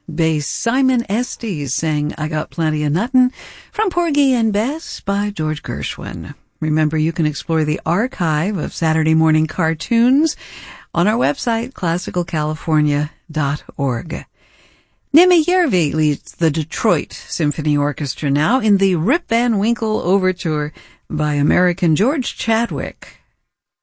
Bass Simon Estes sang I Got Plenty of Nuttin' from Porgy and Bess by George Gershwin. Remember, you can explore the archive of Saturday morning cartoons on our website, classicalcalifornia.org. Nimmi Järvi leads the Detroit Symphony Orchestra now in the Rip Van Winkle Overture by American George Chadwick.